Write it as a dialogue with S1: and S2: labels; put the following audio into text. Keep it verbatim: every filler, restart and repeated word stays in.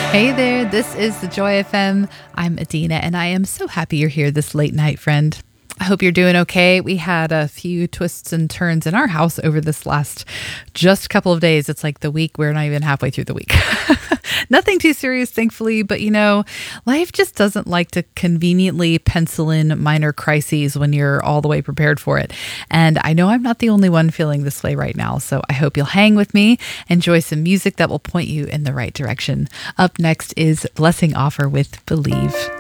S1: Hey there, this is the Joy F M. I'm Adina, and I am so happy you're here this late night, friend. I hope you're doing okay. We had a few twists and turns in our house over this last just couple of days. It's like the week, we're not even halfway through the week. Nothing too serious, thankfully, but you know, life just doesn't like to conveniently pencil in minor crises when you're all the way prepared for it. And I know I'm not the only one feeling this way right now, so I hope you'll hang with me, enjoy some music that will point you in the right direction. Up next is Blessing Offer with Believe.